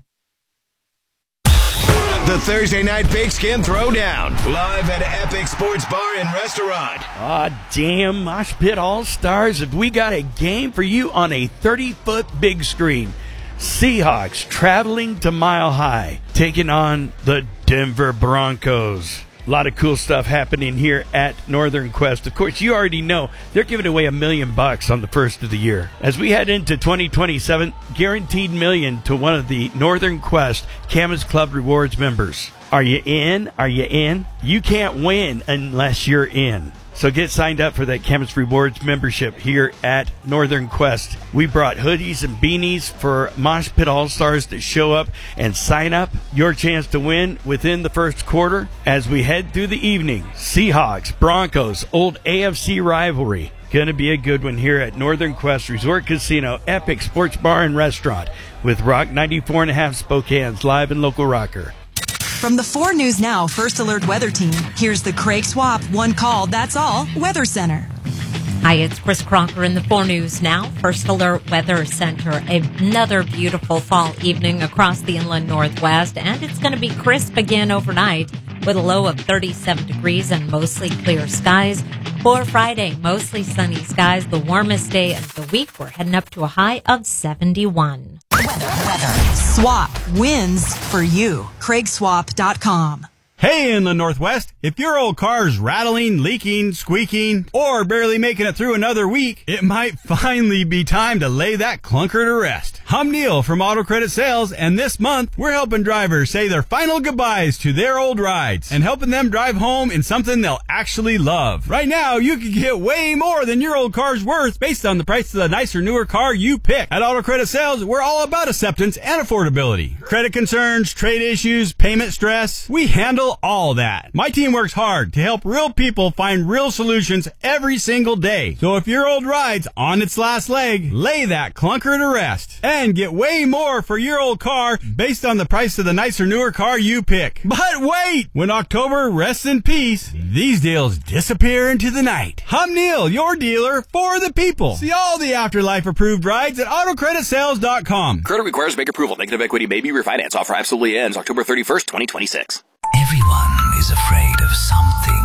The Thursday Night Pigskin Throwdown, live at Epic Sports Bar and Restaurant. Aw, damn, Mosh Pit All-Stars, have we got a game for you on a thirty-foot big screen. Seahawks traveling to Mile High, taking on the Denver Broncos. A lot of cool stuff happening here at Northern Quest. Of course, you already know they're giving away a million bucks on the first of the year. As we head into twenty twenty-seven, guaranteed million to one of the Northern Quest Camas Club Rewards members. Are you in? Are you in? You can't win unless you're in. So get signed up for that Camas Rewards membership here at Northern Quest. We brought hoodies and beanies for Mosh Pit All-Stars to show up and sign up. Your chance to win within the first quarter as we head through the evening. Seahawks, Broncos, old A F C rivalry. Gonna be a good one here at Northern Quest Resort Casino, Epic Sports Bar and Restaurant with Rock ninety-four and a half Spokane's live and local rocker. From the four News Now First Alert Weather Team, here's the Craig Swap One Call, That's All Weather Center. Hi, it's Chris Crocker in the four News Now First Alert Weather Center. Another beautiful fall evening across the inland Northwest, and it's going to be crisp again overnight with a low of thirty-seven degrees and mostly clear skies. For Friday, mostly sunny skies, the warmest day of the week. We're heading up to a high of seventy-one. Weather, weather. Swap wins for you. Craig Swap dot com. Hey, in the Northwest, if your old car's rattling, leaking, squeaking, or barely making it through another week, it might finally be time to lay that clunker to rest. I'm Neil from Auto Credit Sales, and this month, we're helping drivers say their final goodbyes to their old rides and helping them drive home in something they'll actually love. Right now, you can get way more than your old car's worth based on the price of the nicer, newer car you pick. At Auto Credit Sales, we're all about acceptance and affordability. Credit concerns, trade issues, payment stress, we handle all that. My team works hard to help real people find real solutions every single day. So if your old ride's on its last leg, lay that clunker to rest and get way more for your old car based on the price of the nicer, newer car you pick. But wait! When October rests in peace, these deals disappear into the night. I'm Neil, your dealer for the people. See all the Afterlife approved rides at auto credit sales dot com. Credit requires bank approval. Negative equity may be refinanced. Offer absolutely ends October thirty-first, twenty twenty-six. Everyone is afraid of something.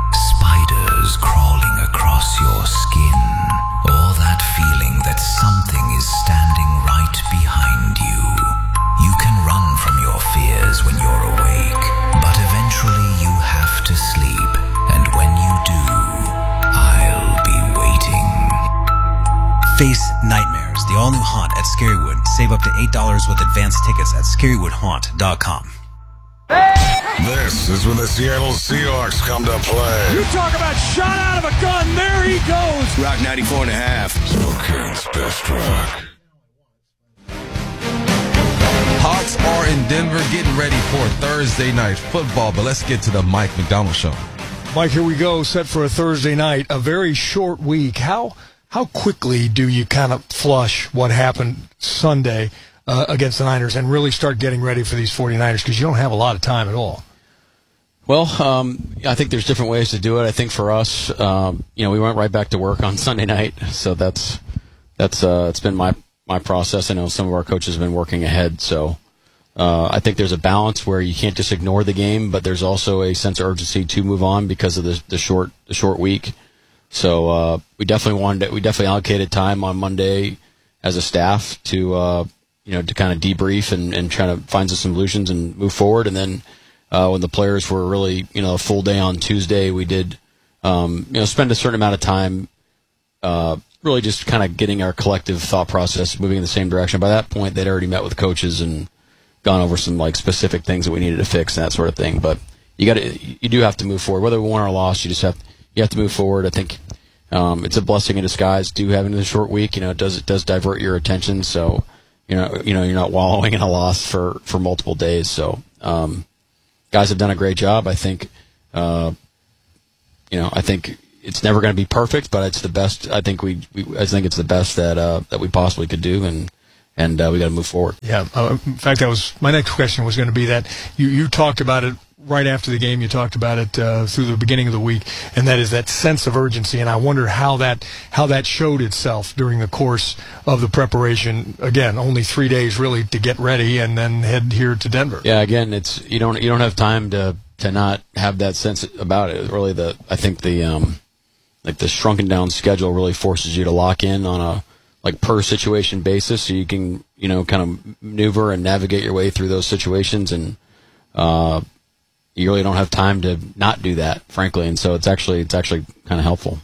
Spiders crawling across your skin. Or that feeling that something is standing right behind you. You can run from your fears when you're awake, but eventually you have to sleep. And when you do, I'll be waiting. Face Nightmares, the all-new haunt at Scarywood. Save up to eight dollars with advance tickets at scarywood haunt dot com. This is when the Seattle Seahawks come to play. You talk about shot out of a gun. There he goes. Rock ninety-four and a half. Spokane's best rock. Hawks are in Denver getting ready for Thursday night football, but let's get to the Mike McDonald Show. Mike, here we go, set for a Thursday night, a very short week. How how quickly do you kind of flush what happened Sunday uh, against the Niners and really start getting ready for these 49ers? Because you don't have a lot of time at all. Well, um, I think there's different ways to do it. I think for us, um, you know, we went right back to work on Sunday night, so that's that's uh, it's been my my process. I know some of our coaches have been working ahead, so uh, I think there's a balance where you can't just ignore the game, but there's also a sense of urgency to move on because of the, the short the short week. So uh, we definitely wanted to, we definitely allocated time on Monday as a staff to uh, you know to kind of debrief and, and try to find some solutions and move forward, and then. Uh, when the players were really, you know, a full day on Tuesday, we did, um, you know, spend a certain amount of time uh, really just kind of getting our collective thought process moving in the same direction. By that point, they'd already met with coaches and gone over some like specific things that we needed to fix and that sort of thing. But you got to, you do have to move forward, whether we won or lost. You just have, you have to move forward. I think um, it's a blessing in disguise. Do having the short week, you know, it does it does divert your attention. So you know, you know, you're not wallowing in a loss for for multiple days. So um, guys have done a great job. I think, uh, you know, I think. It's never going to be perfect, but it's the best. I think we, we I think it's the best that uh, that we possibly could do, and and uh, we got to move forward. Yeah. Uh, in fact, that was my next question was going to be that you you talked about it right after the game. You talked about it uh, through the beginning of the week, and that is that sense of urgency. And I wonder how that how that showed itself during the course of the preparation. Again, only three days really to get ready, and then head here to Denver. Yeah. Again, it's you don't you don't have time to to not have that sense about it. Really, the I think the um, like the shrunken down schedule really forces you to lock in on a like per situation basis, so you can you know kind of maneuver and navigate your way through those situations, and uh, you really don't have time to not do that, frankly. And so it's actually it's actually kind of helpful.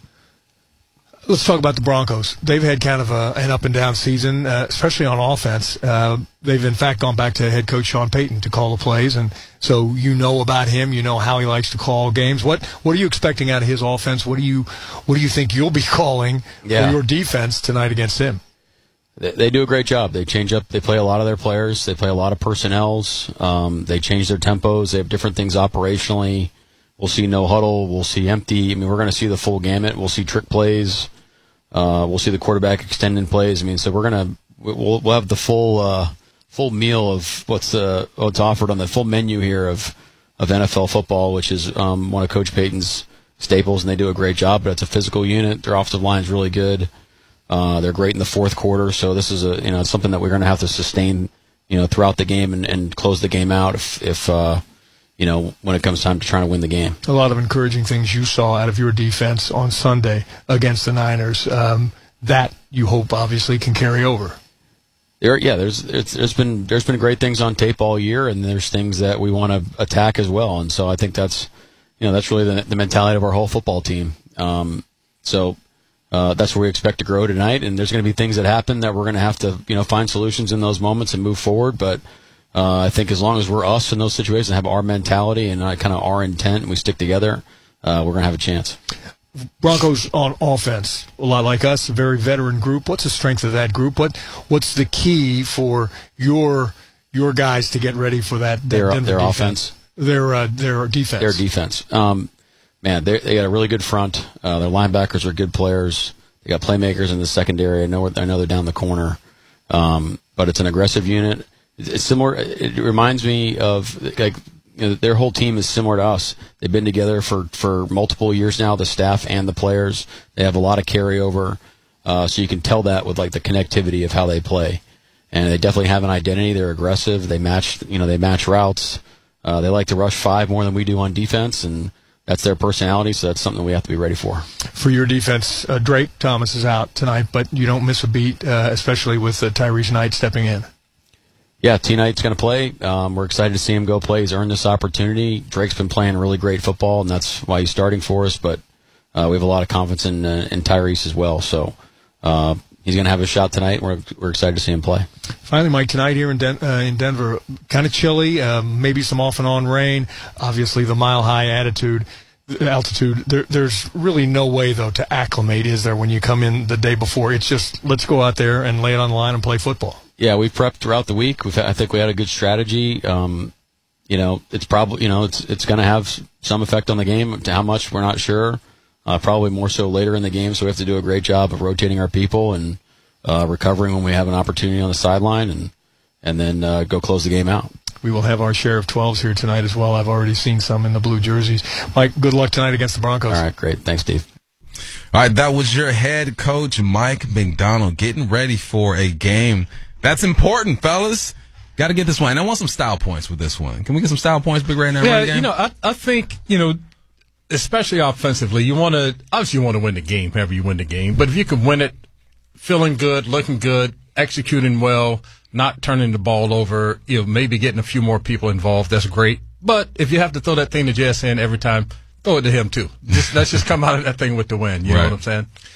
Let's talk about the Broncos. They've had kind of a, an up and down season, uh, especially on offense. Uh, they've in fact gone back to head coach Sean Payton to call the plays, and so you know about him. You know how he likes to call games. What what are you expecting out of his offense? What do you what do you think you'll be calling yeah. for your defense tonight against him? They, they do a great job. They change up. They play a lot of their players. They play a lot of personnels. Um, they change their tempos. They have different things operationally. We'll see no huddle. We'll see empty. I mean, we're going to see the full gamut. We'll see trick plays. Uh, we'll see the quarterback extending plays. I mean, so we're gonna we'll we'll have the full uh, full meal of what's uh, what's offered on the full menu here of of N F L football, which is um, one of Coach Payton's staples, and they do a great job. But it's a physical unit. Their offensive line is really good. Uh, they're great in the fourth quarter. So this is a you know something that we're going to have to sustain you know throughout the game and, and close the game out if if uh, you know when it comes time to trying to win the game. A lot of encouraging things you saw out of your defense on Sunday against the Niners. Um, that you hope obviously can carry over. There, yeah, there's there's, there's been there's been great things on tape all year, and there's things that we want to attack as well. And so I think that's you know that's really the, the mentality of our whole football team. Um, so uh, that's where we expect to grow tonight. And there's going to be things that happen that we're going to have to you know find solutions in those moments and move forward. But uh, I think as long as we're us in those situations and have our mentality and uh, kind of our intent, and we stick together, uh, we're going to have a chance. Broncos on offense, a lot like us, a very veteran group. What's the strength of that group? What What's the key for your your guys to get ready for that? that their Denver their defense? offense, their uh, their defense, their defense. Um, man, they they got a really good front. Uh, their linebackers are good players. They got playmakers in the secondary. I know I know they're down the corner, um, but it's an aggressive unit. It's similar. It reminds me of like. You know, their whole team is similar to us. They've been together for, for multiple years now, the staff and the players. They have a lot of carryover, uh, so you can tell that with like the connectivity of how they play. And they definitely have an identity. They're aggressive. They match, you know, they match routes. Uh, they like to rush five more than we do on defense, and that's their personality. So that's something we have to be ready for. For your defense, uh, Drake Thomas is out tonight, but you don't miss a beat, uh, especially with uh, Tyrese Knight stepping in. Yeah, T. Knight's going to play. Um, we're excited to see him go play. He's earned this opportunity. Drake's been playing really great football, and that's why he's starting for us. But uh, we have a lot of confidence in, uh, in Tyrese as well. So uh, he's going to have a shot tonight. We're we're excited to see him play. Finally, Mike, tonight here in Den- uh, in Denver, kind of chilly, uh, maybe some off and on rain. Obviously, the mile high attitude. altitude. There, there's really no way, though, to acclimate, is there, when you come in the day before? It's just, let's go out there and lay it on the line and play football. Yeah, we've prepped throughout the week. We've, I think we had a good strategy. Um, you know, it's probably, you know, it's it's going to have some effect on the game. To how much, we're not sure. Uh, probably more so later in the game, so we have to do a great job of rotating our people and uh, recovering when we have an opportunity on the sideline, and, and then uh, go close the game out. We will have our share of twelves here tonight as well. I've already seen some in the blue jerseys. Mike, good luck tonight against the Broncos. All right, great. Thanks, Steve. All right, that was your head coach, Mike Macdonald, getting ready for a game. That's important, fellas. Got to get this one. And I want some style points with this one. Can we get some style points, Big Ray? Now, yeah, right you know, I, I think, you know, especially offensively, you want to, obviously you want to win the game, however you win the game. But if you can win it feeling good, looking good, executing well, not turning the ball over, you know, maybe getting a few more people involved, that's great. But if you have to throw that thing to J S N every time, throw it to him too. Just, let's just come out of that thing with the win. You right. know what I'm saying?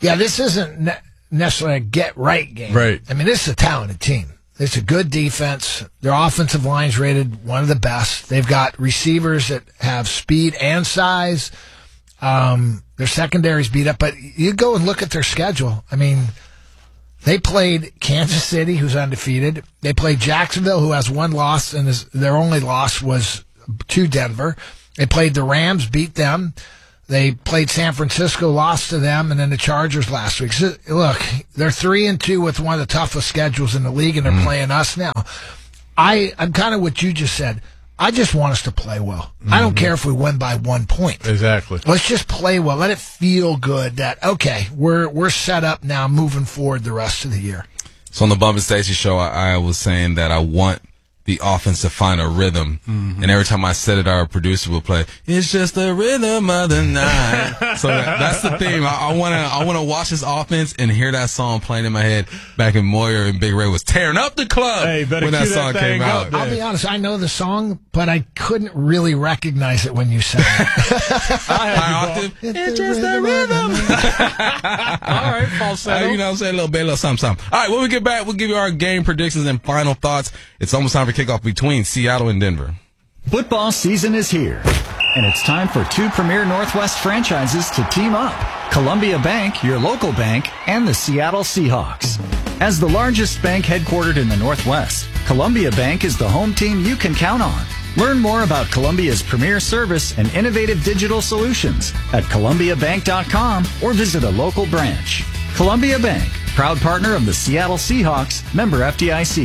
Yeah, this isn't ne- necessarily a get-right game. Right. I mean, this is a talented team. It's a good defense. Their offensive line's rated one of the best. They've got receivers that have speed and size. Um, their secondary's beat up, but you go and look at their schedule. I mean, they played Kansas City, who's undefeated. They played Jacksonville, who has one loss, and is, their only loss was to Denver. They played the Rams, beat them. They played San Francisco, lost to them, and then the Chargers last week. So, look, they're three and two with one of the toughest schedules in the league, and they're mm. playing us now. I, I'm kind of what you just said. I just want us to play well. Mm-hmm. I don't care if we win by one point. Exactly. Let's just play well. Let it feel good that, okay, we're we're set up now moving forward the rest of the year. So on the Bump and Stacey show, I, I was saying that I want the offense to find a rhythm. Mm-hmm. And every time I said it, our producer would play, "It's just the rhythm of the night." So that, that's the theme. I want to I want to watch this offense and hear that song playing in my head back in Moyer and Big Ray was tearing up the club hey, when that song that came out. Up, I'll be honest, I know the song, but I couldn't really recognize it when you sang it. High octave. It's just the rhythm. All right, falsetto. Uh, you know what I'm saying? A little bit, a little something, something. All right, when we get back, we'll give you our game predictions and final thoughts. It's almost time for kickoff between Seattle and Denver. Football season is here, and it's time for two premier Northwest franchises to team up. Columbia Bank, your local bank, and the Seattle Seahawks. As the largest bank headquartered in the Northwest, Columbia Bank is the home team you can count on. Learn more about Columbia's premier service and innovative digital solutions at columbia bank dot com or visit a local branch. Columbia Bank, proud partner of the Seattle Seahawks, member F D I C.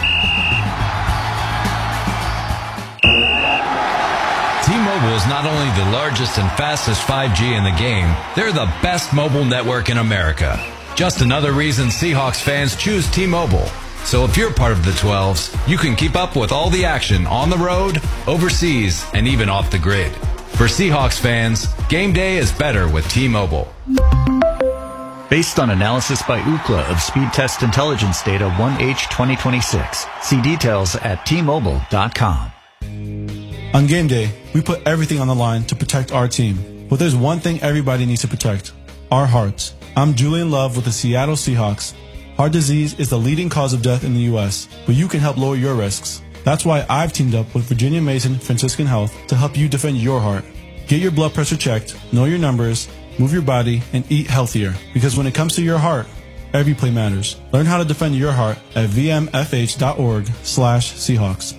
T-Mobile is not only the largest and fastest five G in the game, they're the best mobile network in America. Just another reason Seahawks fans choose T-Mobile. So if you're part of the twelves, you can keep up with all the action on the road, overseas, and even off the grid. For Seahawks fans, game day is better with T-Mobile. Based on analysis by Ookla of speed test intelligence data one H twenty twenty-six. See details at T Mobile dot com. On game day, we put everything on the line to protect our team. But there's one thing everybody needs to protect: our hearts. I'm Julian Love with the Seattle Seahawks. Heart disease is the leading cause of death in the U S, but you can help lower your risks. That's why I've teamed up with Virginia Mason Franciscan Health to help you defend your heart. Get your blood pressure checked, know your numbers, move your body, and eat healthier. Because when it comes to your heart, every play matters. Learn how to defend your heart at v m f h dot org slash Seahawks.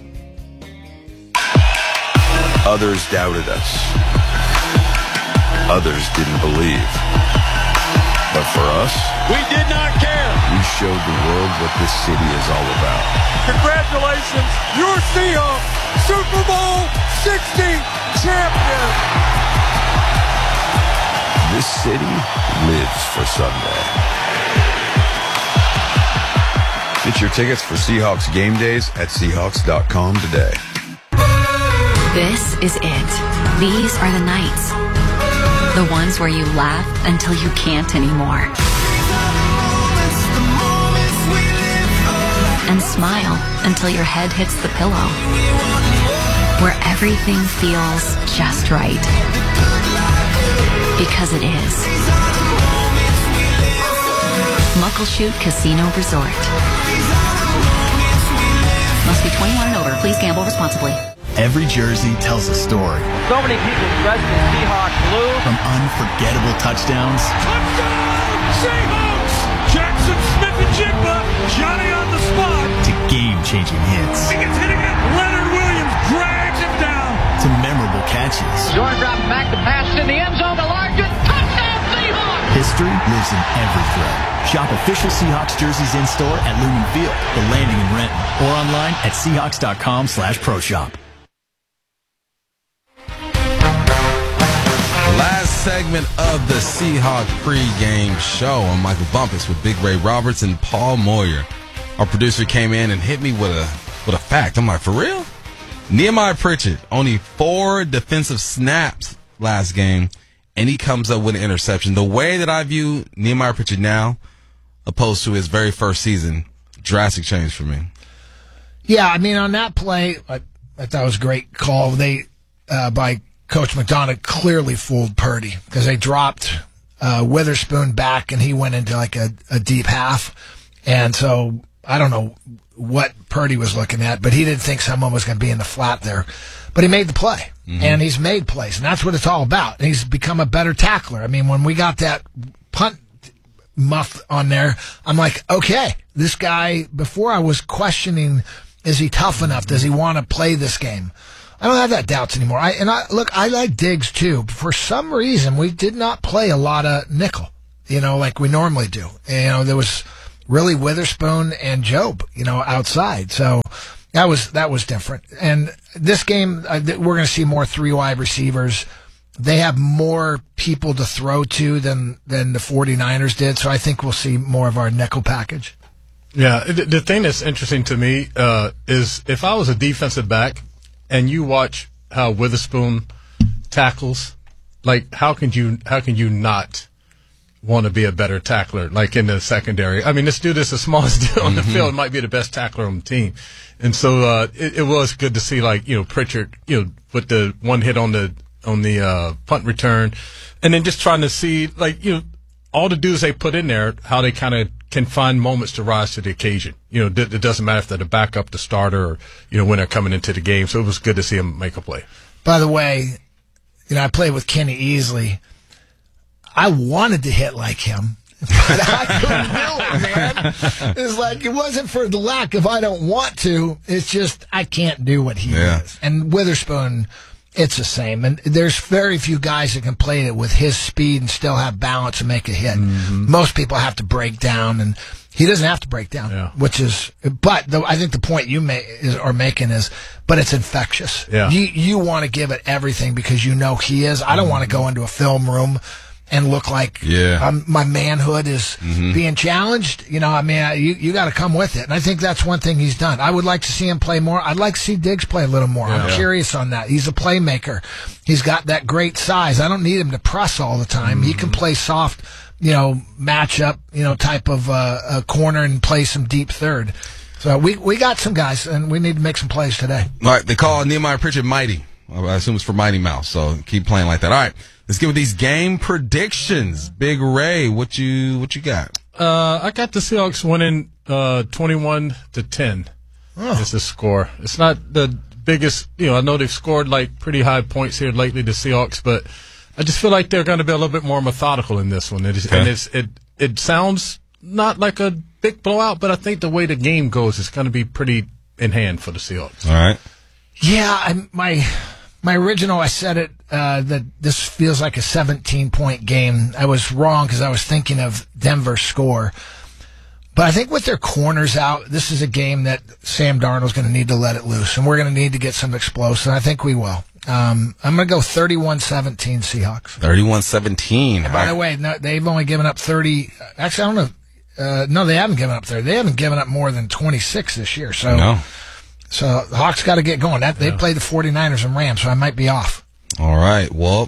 Others doubted us. Others didn't believe. But for us, we did not care. We showed the world what this city is all about. Congratulations, your Seahawks, Super Bowl sixty champion. This city lives for Sunday. Get your tickets for Seahawks game days at Seahawks dot com today. This is it. These are the nights. The ones where you laugh until you can't anymore. And smile until your head hits the pillow. Where everything feels just right. Because it is. Muckleshoot Casino Resort. Must be twenty-one and over. Please gamble responsibly. Every jersey tells a story. So many people dressed in Seahawks blue. From unforgettable touchdowns. Touchdown! Seahawks! Jackson Smith-Njigba, Johnny on the spot. To game-changing hits. He gets hit again. Leonard Williams drags him down. To memorable catches. Jordan drops back to pass in the end zone to Larkin. Touchdown Seahawks! History lives in every thread. Shop official Seahawks jerseys in-store at Lumen Field, The Landing in Renton, or online at Seahawks dot com slash pro shop. Last segment of the Seahawks pregame show. I'm Michael Bumpus with Big Ray Roberts and Paul Moyer. Our producer came in and hit me with a with a fact. I'm like, for real? Nehemiah Pritchett, only four defensive snaps last game, and he comes up with an interception. The way that I view Nehemiah Pritchett now, opposed to his very first season, drastic change for me. Yeah, I mean, on that play, I, I thought it was a great call. They, uh, by Coach McDonough, clearly fooled Purdy because they dropped uh, Witherspoon back, and he went into like a, a deep half. And so I don't know what Purdy was looking at, but he didn't think someone was going to be in the flat there. But he made the play, mm-hmm. and he's made plays, and that's what it's all about. And he's become a better tackler. I mean, when we got that punt muff on there, I'm like, okay, this guy, before I was questioning, is he tough enough? Does he want to play this game? I don't have that doubts anymore. I, and I, look, I like Diggs too. For some reason, we did not play a lot of nickel, you know, like we normally do. You know, there was really Witherspoon and Job, you know, outside. So that was, that was different. And this game, uh, we're going to see more three wide receivers. They have more people to throw to than, than the 49ers did. So I think we'll see more of our nickel package. Yeah. The, the thing that's interesting to me, uh, is if I was a defensive back and you watch how Witherspoon tackles, like how can you, how can you not want to be a better tackler, like in the secondary? I mean, this dude is the smallest dude on the Mm-hmm. field, might be the best tackler on the team. And so, uh, it, it was good to see, like, you know, Pritchard, you know, with the one hit on the, on the, uh, punt return. And then just trying to see, like, you know, all the dudes they put in there, how they kind of can find moments to rise to the occasion. You know, it, it doesn't matter if they're the backup, the starter, or, you know, when they're coming into the game. So it was good to see him make a play. By the way, you know, I played with Kenny Easley. I wanted to hit like him, but I couldn't do it, man. It's like, it wasn't for the lack of I don't want to. It's just I can't do what he Yeah. does. And Witherspoon, it's the same. And there's very few guys that can play it with his speed and still have balance and make a hit. Mm-hmm. Most people have to break down, and he doesn't have to break down, Yeah. which is, but the, I think the point you may, is, are making is, but it's infectious. Yeah. You, you want to give it everything because you know he is. I don't want to go into a film room and look like Yeah. um, my manhood is Mhm. being challenged. You know, I mean, I- you, you got to come with it. And I think that's one thing he's done. I would like to see him play more. I'd like to see Diggs play a little more. I'm Yeah. curious on that. He's a playmaker. He's got that great size. I don't need him to press all the time. Mm-hmm. He can play soft, you know, matchup, you know, type of uh, a corner and play some deep third. So we, we got some guys, and we need to make some plays today. All right, they call Nehemiah Pritchard Mighty. I assume it's for Mighty Mouse, so keep playing like that. All right, let's get with these game predictions. Big Ray, what you what you got? Uh, I got the Seahawks winning uh, twenty-one to ten. Oh. Is the score. It's not the biggest, you know, I know they've scored like pretty high points here lately, the Seahawks, but I just feel like they're going to be a little bit more methodical in this one. It is, Okay. And it's, it it sounds not like a big blowout, but I think the way the game goes, it's going to be pretty in hand for the Seahawks. All right. Yeah, I, my my original, I said it uh, that this feels like a seventeen point game. I was wrong because I was thinking of Denver's score. But I think with their corners out, this is a game that Sam Darnold's going to need to let it loose, and we're going to need to get some explosive. I think we will. Um, I'm going to go thirty-one seventeen Seahawks. thirty-one seventeen. And by the way, no, they've only given up thirty. Actually, I don't know. Uh, no, they haven't given up thirty. They haven't given up more than twenty-six this year. So. No. So the Hawks got to get going. That, they Yeah. played the 49ers and Rams, so I might be off. All right. Well,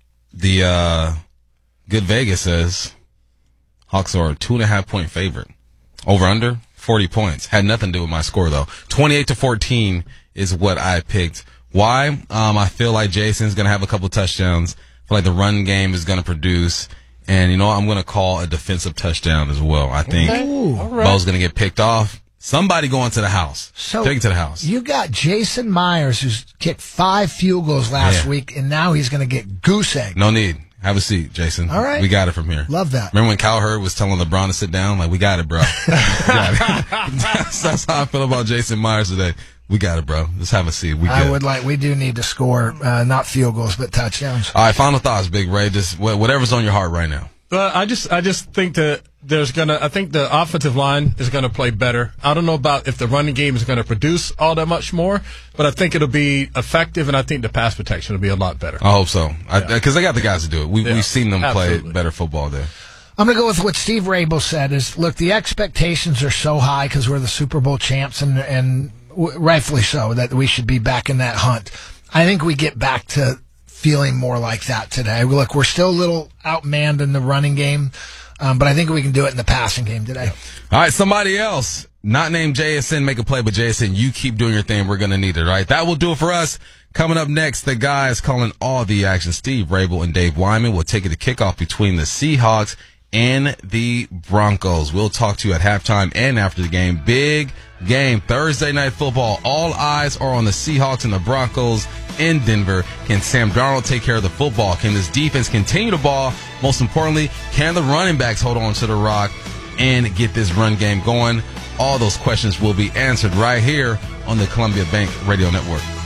the uh, Good Vegas says Hawks are a two and a half point favorite. Over under forty points. Had nothing to do with my score though. twenty-eight to fourteen is what I picked. Why? Um, I feel like Jason's gonna have a couple touchdowns. I feel like the run game is gonna produce. And you know, I'm gonna call a defensive touchdown as well. I think Okay. Ooh. All right. Bo's gonna get picked off. Somebody going to the house. So Take it to the house. You got Jason Myers, who's kicked five field goals last Yeah. week, and now he's going to get goose egg. No need. Have a seat, Jason. All right. We got it from here. Love that. Remember when Cowherd was telling LeBron to sit down? Like, we got it, bro. We got it. that's, that's how I feel about Jason Myers today. We got it, bro. Just have a seat. We I good. would like. We do need to score, uh, not field goals, but touchdowns. All right, final thoughts, Big Ray. Just wh- whatever's on your heart right now. But I just, I just think that there's gonna, I think the offensive line is gonna play better. I don't know about if the running game is gonna produce all that much more, but I think it'll be effective, and I think the pass protection will be a lot better. I hope so. Because I, I got the guys to do it. We, Yeah. We've seen them Absolutely. play better football there. I'm going to go with what Steve Rabel said is, look, the expectations are so high because we're the Super Bowl champs, and, and w- rightfully so, that we should be back in that hunt. I think we get back to feeling more like that today. Look, we're still a little outmanned in the running game, um, but I think we can do it in the passing game today. All right, somebody else, not named J S N, make a play, but J S N, you keep doing your thing. We're going to need it, all right? That will do it for us. Coming up next, the guys calling all the action. Steve Rabel and Dave Wyman will take it to kickoff between the Seahawks and the Broncos. We'll talk to you at halftime and after the game. Big game, Thursday night football. All eyes are on the Seahawks and the Broncos in Denver. Can Sam Darnold take care of the football? Can this defense continue to ball? Most importantly, can the running backs hold on to the rock and get this run game going? All those questions will be answered right here on the Columbia Bank Radio Network.